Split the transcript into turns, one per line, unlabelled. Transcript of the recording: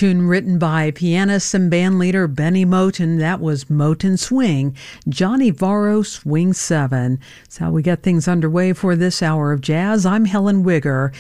tune written by pianist and bandleader Benny Moten. That was Moten Swing, Johnny Varro Swing 7. That's how we get things underway for this hour of jazz. I'm Helen Wigger.